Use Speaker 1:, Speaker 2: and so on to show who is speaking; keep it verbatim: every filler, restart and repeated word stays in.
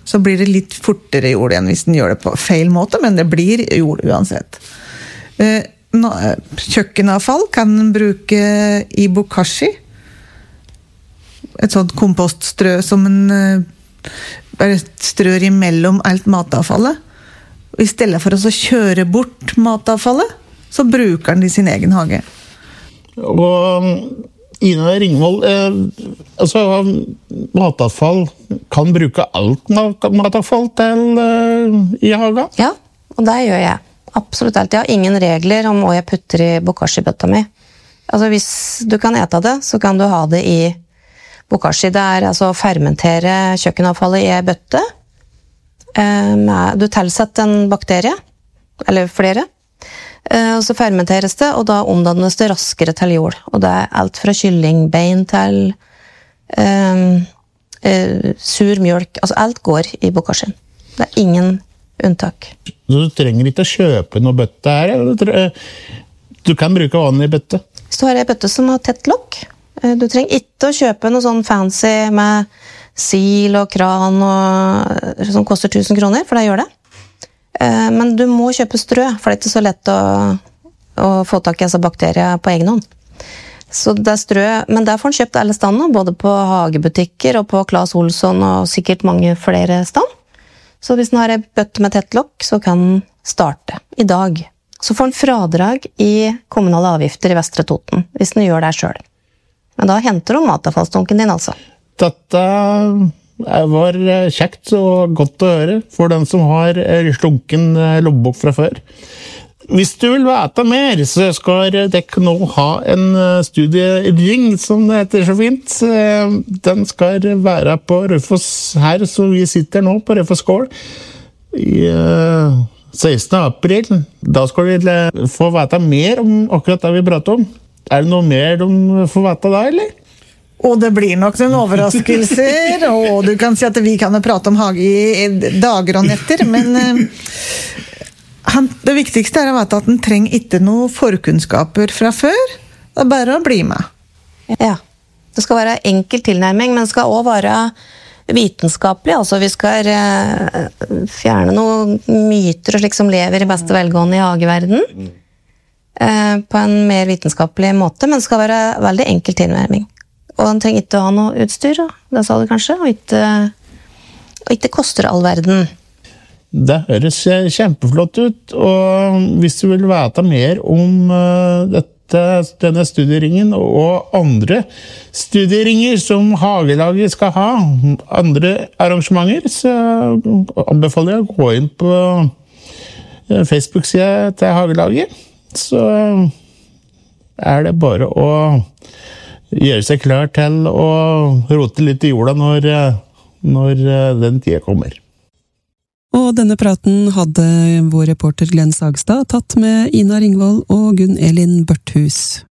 Speaker 1: så blir det litt fortere jord igjen hvis den gjør det på feil måte, men det blir jord uansett. Kjøkkenavfall kan den bruke i bokashi. Et sånt kompoststrø som en bare strør imellom alt matavfallet. Og i stedet for å kjøre bort matavfallet, så bruker den det i sin egen hage.
Speaker 2: Og Ina Ringvold, eh, altså matavfall, kan bruke alt matavfall til eh, i haga?
Speaker 3: Ja, og det gjør jeg. Absolutt alt. Jeg har ingen regler om hva jeg putter i bokashi-bøtta mi. Altså hvis du kan ete det, så kan du ha det i bokashi. Det er altså å fermentere kjøkkenavfallet i en bøtte. Eh, du tilsetter en bakterie, eller flere, og så fermenteres det, og da omdannes det raskere til jord. Og det er alt fra kyllingbein til um, uh, sur mjølk. Altså alt går i bokashien. Det er ingen unntak.
Speaker 2: Så du trenger ikke å kjøpe noe bøtte her? Eller? Du kan bruke vanlig bøtte?
Speaker 3: Hvis du har en bøtte som har tett lokk, du trenger ikke å kjøpe noe sånn fancy med sil og kran og, som koster tusen kroner, for det gjør det. Men du må kjøpe strø, for det er ikke så lett å, å få tak i altså bakterier på egen hånd. Så det er strø, men der får den kjøpt alle steder, både på hagebutikker og på Claes Olsson og sikkert mange flere steder. Så hvis den har en bøtte med tett lokk, så kan den starte i dag. Så får den fradrag i kommunale avgifter i Vestre Toten, hvis den gjør det selv. Men da henter du matavfallsdunken din, altså.
Speaker 2: Dette var kjekt og godt å høre for den som har slunken lobbok fra før. Hvis du vil vite mer, så skal dere nå ha en studiering, som det heter så fint. Den skal være på Raufoss her, så vi sitter nå på Raufoss gård i sekstende april. Da skal vi få vite mer om akkurat det vi prater om. Er det noe mer de får vite da, eller?
Speaker 1: Og det blir nok noen overraskelser, og du kan si at vi kan prate om hage i dager og netter, men uh, han, det viktigste er å vite at den trenger ikke noen forkunnskaper fra før. Det er bare å bli med.
Speaker 3: Ja, det skal være enkel tilnærming, men det skal også være vitenskapelig. Altså vi skal uh, fjerne noen myter slik som lever i beste velgående i hageverden, uh, på en mer vitenskapelig måte, men det skal være veldig enkel tilnærming. Og han trenger ikke å ha noe utstyr, det sa du kanskje, og ikke, og ikke koster all verden.
Speaker 2: Det høres kjempeflott ut, og hvis du vil vite mer om dette, denne studieringen og andre studieringer som Hagelaget skal ha, andre arrangementer, så anbefaler jeg å gå inn på Facebook-siden til Hagelaget. Så er det bare å gjøre seg klar til å rote litt i jorda når, når den tida kommer.
Speaker 4: Og denne praten hadde vår reporter Glenn Sagstad tatt med Ina Ringvold og Gunn Elin Børthus.